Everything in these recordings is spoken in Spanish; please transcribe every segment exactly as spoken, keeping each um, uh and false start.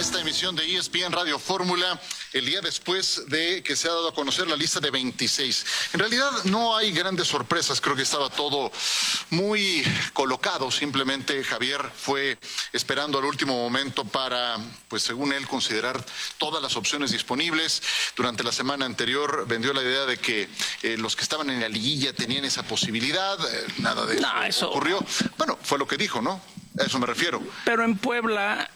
esta emisión de E S P N Radio Fórmula, el día después de que se ha dado a conocer la lista de veintiséis. En realidad no hay grandes sorpresas, creo que estaba todo muy colocado. Simplemente Javier fue esperando al último momento para, pues según él, considerar todas las opciones disponibles. Durante la semana anterior vendió la idea de que eh, los que estaban en la liguilla tenían esa posibilidad. Eh, nada de eso, no, eso ocurrió. Bueno, fue lo que dijo, ¿no? A eso me refiero. Pero en Puebla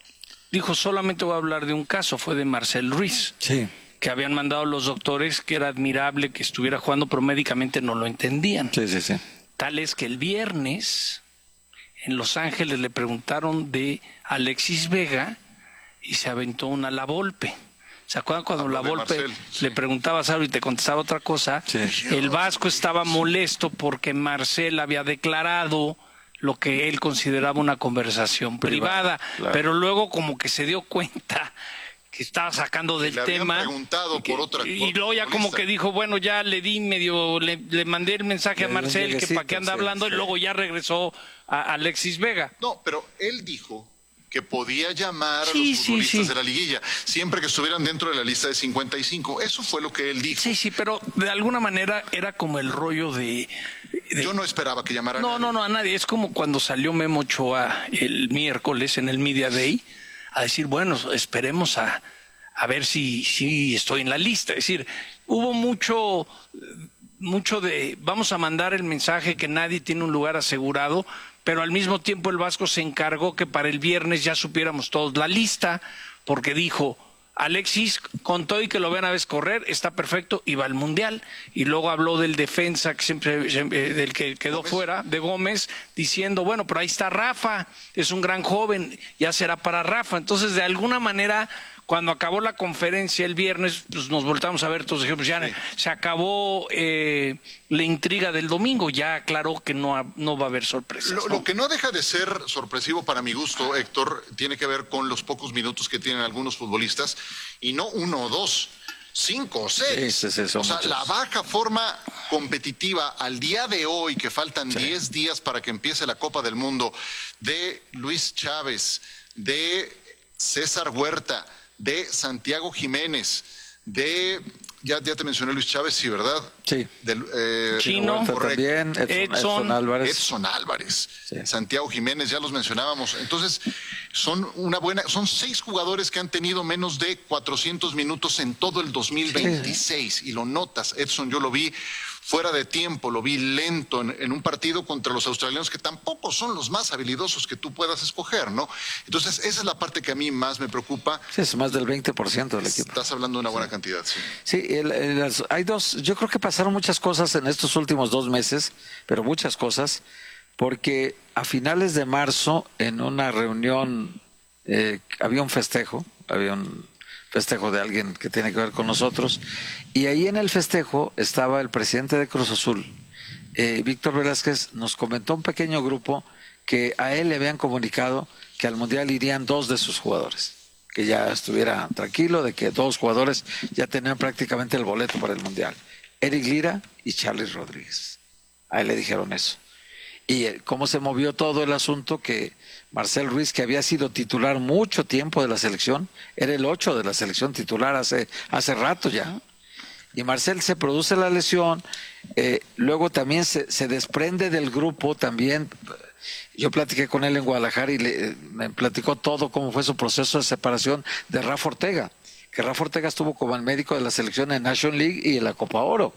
dijo, solamente voy a hablar de un caso, fue de Marcel Ruiz. Sí. Que habían mandado los doctores que era admirable que estuviera jugando, pero médicamente no lo entendían. Sí, sí, sí. Tal es que el viernes en Los Ángeles le preguntaron de Alexis Vega y se aventó una La Volpe. ¿Se acuerdan cuando Hablo La Volpe Marcel, sí. le preguntabas algo y te contestaba otra cosa? Sí. El Vasco estaba molesto porque Marcel había declarado lo que él consideraba una conversación privada, privada, claro. Pero luego como que se dio cuenta que estaba sacando del le habían tema preguntado y, que, por otra, y por luego ya como que dijo, bueno, ya le di medio, le, le mandé el mensaje Le a di un Marcel que lleguecito, para qué anda sí, hablando sí. y luego ya regresó a Alexis Vega. No, pero él dijo que podía llamar Sí, a los sí, futbolistas sí. de la liguilla, siempre que estuvieran dentro de la lista de cincuenta y cinco. Eso fue lo que él dijo. Sí, sí, pero de alguna manera era como el rollo de... de- Yo no esperaba que llamara a No, nadie. no, no, a nadie. Es como cuando salió Memo Ochoa el miércoles en el Media Day a decir, bueno, esperemos a, a ver si, si estoy en la lista. Es decir, hubo mucho, mucho de, vamos a mandar el mensaje que nadie tiene un lugar asegurado, pero al mismo tiempo el Vasco se encargó que para el viernes ya supiéramos todos la lista, porque dijo... Alexis, con todo y que lo ven a veces correr, está perfecto y va al Mundial. Y luego habló del defensa, que siempre, siempre del que quedó Gómez. fuera, de Gómez, diciendo, bueno, pero ahí está Rafa, es un gran joven, ya será para Rafa. Entonces, de alguna manera, cuando acabó la conferencia el viernes, pues nos voltamos a ver todos, dijimos, ya Sí. se acabó eh, la intriga del domingo, ya aclaró que no, ha- no va a haber sorpresas. Lo, ¿no? lo que no deja de ser sorpresivo para mi gusto, Héctor, tiene que ver con los pocos minutos que tienen algunos futbolistas, y no uno o dos, cinco o seis. Sí, sí, sí, son o sea, muchos. la baja forma competitiva al día de hoy, que faltan diez días para que empiece la Copa del Mundo, de Luis Chávez, de César Huerta, de Santiago Jiménez, de... Ya, ya te mencioné Luis Chávez, sí, ¿verdad? Sí. Del, eh, Chino. Huerta correcto. también, Edson, Edson, Edson Álvarez. Edson Álvarez, Sí. Santiago Jiménez, ya los mencionábamos. Entonces, son una buena, son seis jugadores que han tenido menos de cuatrocientos minutos en todo el dos mil veintiséis. Y lo notas, Edson, yo lo vi fuera de tiempo, lo vi lento en, en un partido contra los australianos que tampoco son los más habilidosos que tú puedas escoger, ¿no? Entonces, esa es la parte que a mí más me preocupa. Sí, es más del veinte por ciento del equipo. Estás hablando de una buena cantidad, sí. Sí, el- el- las- hay dos, yo creo que pasaron muchas cosas en estos últimos dos meses, pero muchas cosas, porque a finales de marzo, en una reunión, eh, había un festejo, había un festejo de alguien que tiene que ver con nosotros, y ahí en el festejo estaba el presidente de Cruz Azul, eh, Víctor Velázquez, nos comentó un pequeño grupo que a él le habían comunicado que al Mundial irían dos de sus jugadores, que ya estuviera tranquilo de que dos jugadores ya tenían prácticamente el boleto para el Mundial, Eric Lira y Charlie Rodríguez. A él le dijeron eso. Y eh, cómo se movió todo el asunto, que Marcel Ruiz, que había sido titular mucho tiempo de la selección, era el ocho de la selección titular hace, hace rato ya. Y Marcel se produce la lesión, eh, luego también se, se desprende del grupo también. Yo platiqué con él en Guadalajara y le, me platicó todo cómo fue su proceso de separación de Rafa Ortega, que Rafa Ortega estuvo como el médico de la selección en Nation League y en la Copa Oro.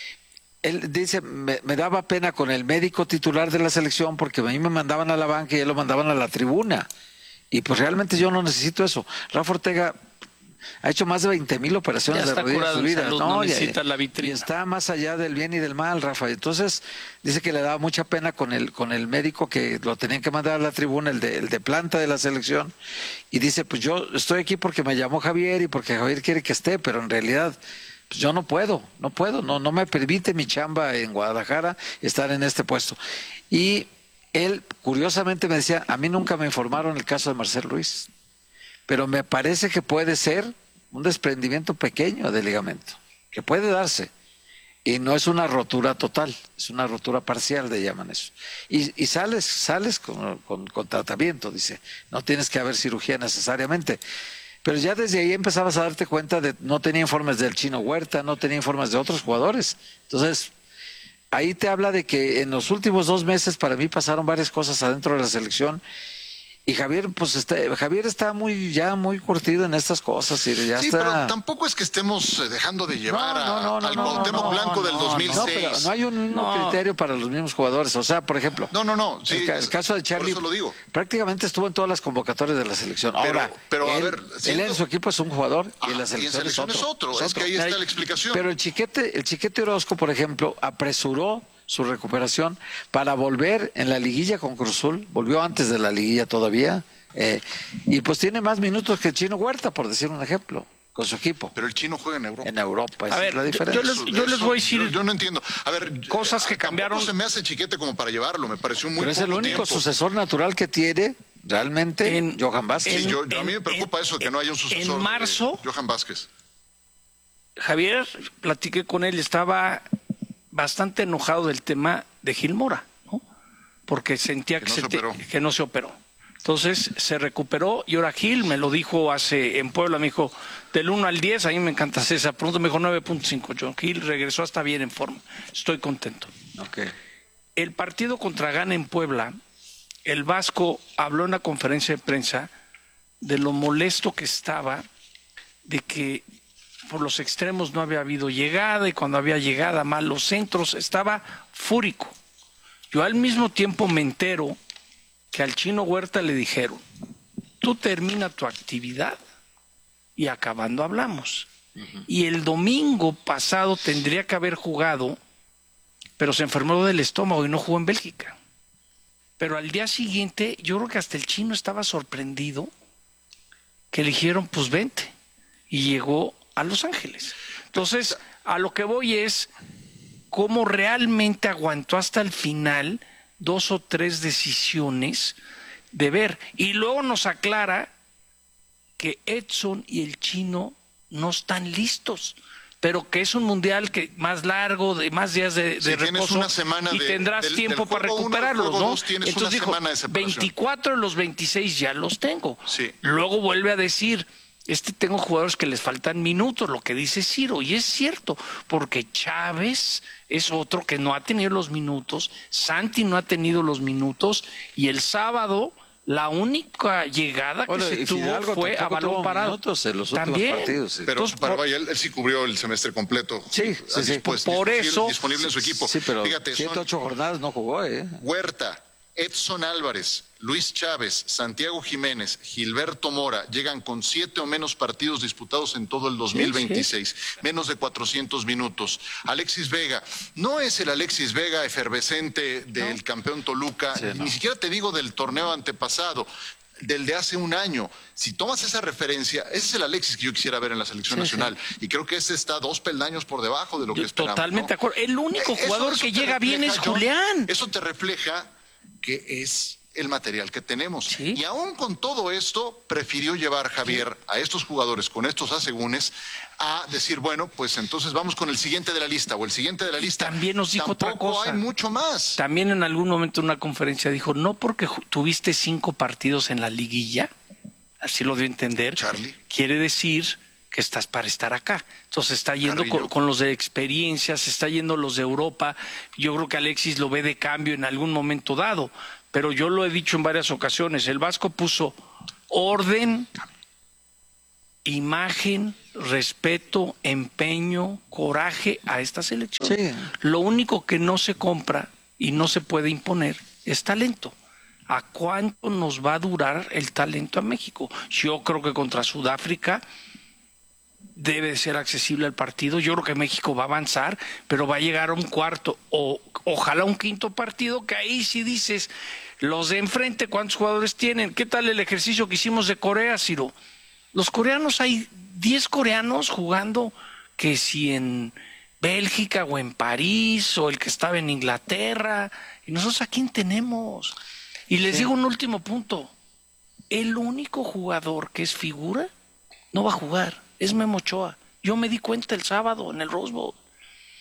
Él dice, me, me daba pena con el médico titular de la selección porque a mí me mandaban a la banca y él lo mandaban a la tribuna. Y pues realmente yo no necesito eso. Rafa Ortega ha hecho más de veinte mil operaciones Ya de está rodilla en curado su en vida. salud, no y- necesita la vitrina. Y está más allá del bien y del mal, Rafa. Entonces dice que le daba mucha pena con el, con el médico que lo tenían que mandar a la tribuna, el de, el de planta de la selección. Y dice, pues yo estoy aquí porque me llamó Javier y porque Javier quiere que esté, pero en realidad... Pues yo no puedo, no puedo, no, no me permite mi chamba en Guadalajara estar en este puesto. Y él, curiosamente, me decía, a mí nunca me informaron el caso de Marcel Ruiz, pero me parece que puede ser un desprendimiento pequeño del ligamento, que puede darse. Y no es una rotura total, es una rotura parcial, le llaman eso. Y, y sales, sales con, con, con tratamiento, dice. No tienes que haber cirugía necesariamente. Pero ya desde ahí empezabas a darte cuenta de no tenía informes del Chino Huerta, no tenía informes de otros jugadores. Entonces, ahí te habla de que en los últimos dos meses para mí pasaron varias cosas adentro de la selección. Y Javier, pues está, Javier está muy ya muy curtido en estas cosas y ya sí, está. pero tampoco es que estemos dejando de llevar No, no, no, a, al no, Cuauhtémoc no, Blanco no, del no, dos mil seis. No, pero no hay un mismo No. criterio para los mismos jugadores. O sea, por ejemplo, No, no, no. Sí, el, ca- el caso de Charlie, por eso lo digo. prácticamente estuvo en todas las convocatorias de la selección. Pero- Ahora, pero, a él, ver, él siento- en su equipo es un jugador Ah, y en la y en selección, selección es otro. Es que ahí está la explicación. Pero el Chiquete, el Chiquete Orozco, por ejemplo, apresuró su recuperación para volver en la liguilla con Cruz Azul, volvió antes de la liguilla todavía, eh, y pues tiene más minutos que el Chino Huerta, por decir un ejemplo, con su equipo. Pero el chino juega en Europa. En Europa, esa A ver, es la yo- diferencia. yo les- yo les voy a decir yo, yo no entiendo. A ver, cosas que tampoco cambiaron. se me hace Chiquete como para llevarlo. Me pareció muy Pero es el poco único tiempo. sucesor natural que tiene realmente En- Johan Vázquez. Sí, en- yo- a mí me en- preocupa en- eso, que no haya un sucesor en de marzo- Johan Vázquez. Javier, platiqué con él, estaba bastante enojado del tema de Gil Mora, ¿no? Porque sentía Que que, no se se te- operó. que no se operó. Entonces se recuperó y ahora Gil me lo dijo hace en Puebla, me dijo del uno al diez, a mí me encanta César, pronto me dijo nueve punto cinco. John Gil regresó hasta bien en forma, estoy contento. Ok. El partido contra Ghana en Puebla, el Vasco habló en la conferencia de prensa de lo molesto que estaba de que por los extremos no había habido llegada y cuando había llegada mal los centros, estaba fúrico. Yo al mismo tiempo me entero que al Chino Huerta le dijeron, tú termina tu actividad y acabando hablamos. Y el domingo pasado tendría que haber jugado, pero se enfermó del estómago y no jugó en Bélgica. Pero al día siguiente, yo creo que hasta el Chino estaba sorprendido que le dijeron, pues vente. Y llegó a Los Ángeles. Entonces, a lo que voy es cómo realmente aguantó hasta el final dos o tres decisiones de ver. Y luego nos aclara que Edson y el Chino no están listos, pero que es un mundial que más largo, de más días de, de Sí, tienes reposo una semana y de- tendrás del- tiempo del para juego uno al recuperarlos, juego ¿no? dos tienes Entonces una dijo, semana de separación. veinticuatro de los veintiséis ya los tengo. Sí. Luego vuelve a decir, este tengo jugadores que les faltan minutos, lo que dice Ciro, y es cierto, porque Chávez es otro que no ha tenido los minutos, Santi no ha tenido los minutos, y el sábado la única llegada que Bueno, se y tuvo Fidalgo fue a tampoco balón tuvo parado. minutos en los últimos También. partidos, sí. Pero, Entonces, pero por- vaya, él, él sí cubrió el semestre completo. Sí, sí, sí. Dispues- Por disponible- eso- disponible en su equipo. Sí, pero Fíjate, siete, son ocho jornadas no jugó, ¿eh? Huerta, Edson Álvarez, Luis Chávez, Santiago Jiménez, Gilberto Mora llegan con siete o menos partidos disputados en todo el dos mil veintiséis, menos de cuatrocientos minutos. Alexis Vega, no es el Alexis Vega efervescente del campeón Toluca, Sí, no. ni siquiera te digo del torneo antepasado, del de hace un año. Si tomas esa referencia, ese es el Alexis que yo quisiera ver en la selección Sí, nacional. Y creo que ese está dos peldaños por debajo de lo que Yo esperamos. totalmente de ¿no? acuerdo. El único Eso- jugador eso que te llega bien es refleja, John, Julián. Eso te refleja que es el material que tenemos. Sí. Y aún con todo esto, prefirió llevar Javier a estos jugadores con estos asegúnes a decir, bueno, pues entonces vamos con el siguiente de la lista o el siguiente de la lista. También nos dijo otra Tampoco cosa. hay mucho más. También en algún momento en una conferencia dijo, no porque ju- tuviste cinco partidos en la liguilla, así lo dio a entender, Charlie. quiere decir que estás para estar acá. Entonces está yendo Carrillo. con, con los de experiencia, se está yendo los de Europa. Yo creo que Alexis lo ve de cambio en algún momento dado, pero yo lo he dicho en varias ocasiones, el Vasco puso orden, imagen, respeto, empeño, coraje a esta selección. Sí. Lo único que no se compra y no se puede imponer es talento. ¿A cuánto nos va a durar el talento a México? Yo creo que contra Sudáfrica debe ser accesible el partido. Yo creo que México va a avanzar, pero va a llegar a un cuarto o ojalá un quinto partido, que ahí sí dices, los de enfrente, ¿cuántos jugadores tienen? ¿Qué tal el ejercicio que hicimos de Corea, Ciro? Los coreanos, hay diez coreanos jugando, que si en Bélgica o en París o el que estaba en Inglaterra, y nosotros a quién tenemos. Y les digo un último punto, el único jugador que es figura no va a jugar, es Memo Ochoa. Yo me di cuenta el sábado en el Rose Bowl.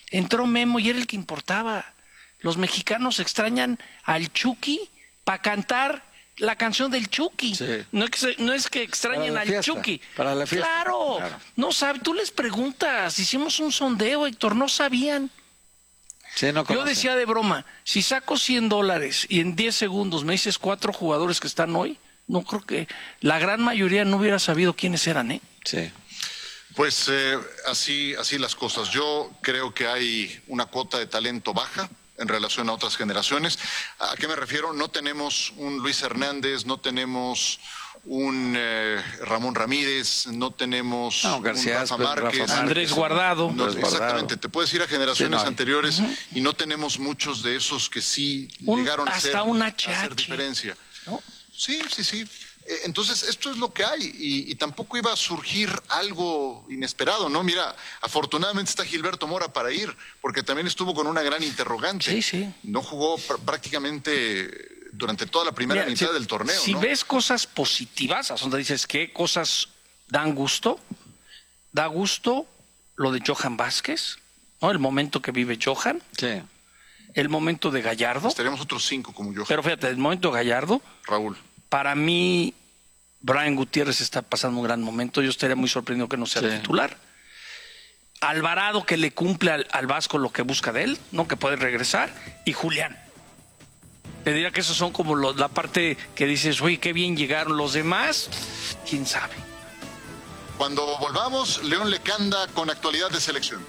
Entró Memo y era el que importaba. Los mexicanos extrañan al Chucky para cantar la canción del Chucky. Sí. No, es que, no es que extrañen al fiesta, Chucky. Para la fiesta. Claro, claro. No sabe. Tú les preguntas. Hicimos un sondeo, Héctor. No sabían. Sí, no Yo decía de broma, si saco cien dólares y en diez segundos me dices cuatro jugadores que están hoy, no creo que la gran mayoría no hubiera sabido quiénes eran, ¿eh? Sí. Pues eh, así, así las cosas. Yo creo que hay una cuota de talento baja en relación a otras generaciones. ¿A qué me refiero? No tenemos un Luis Hernández, no tenemos un eh, Ramón Ramírez, no tenemos no, García, un Rafa Márquez, Rafa Andrés Guardado. No, Andrés exactamente, Guardado. te puedes ir a generaciones sí, no anteriores uh-huh. y no tenemos muchos de esos que sí un, llegaron a hasta hacer, un a H H. hacer diferencia. ¿No? Sí, sí, sí. Entonces, esto es lo que hay y, y tampoco iba a surgir algo inesperado, ¿no? Mira, afortunadamente está Gilberto Mora para ir, porque también estuvo con una gran interrogante. Sí, sí. No jugó pr- prácticamente durante toda la primera Mira, mitad si, del torneo, Si ¿no? ves cosas positivas, donde dices que cosas dan gusto, da gusto lo de Johan Vázquez, ¿no? El momento que vive Johan. Sí. El momento de Gallardo. Estaríamos otros cinco como yo. Pero fíjate, el momento de Gallardo. Raúl. Para mí, Brian Gutiérrez está pasando un gran momento. Yo estaría muy sorprendido que no sea sí. titular. Alvarado, que le cumple al, al Vasco lo que busca de él, ¿no? Que puede regresar. Y Julián. Te diría que esos son como los, la parte que dices, oye, qué bien llegaron los demás. ¿Quién sabe? Cuando volvamos, León Lecanda con actualidad de selección.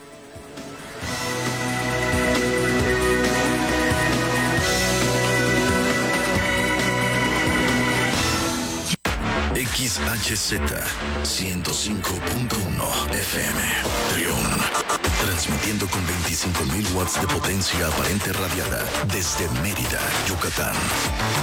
X H Z ciento cinco punto uno F M Trión, transmitiendo con veinticinco mil watts de potencia aparente radiada desde Mérida, Yucatán.